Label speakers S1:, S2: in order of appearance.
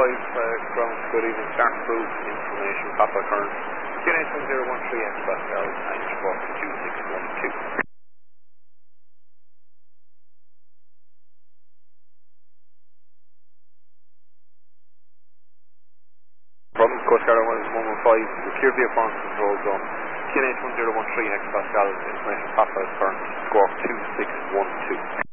S1: ground, good evening, start approved, information, Papa current, QNH 1013 X Pascal, and squawk 2612. From Coast Guard 115, the clear via farm control zone, QNH 1013 X Pascal, information, Papa current, squawk 2612.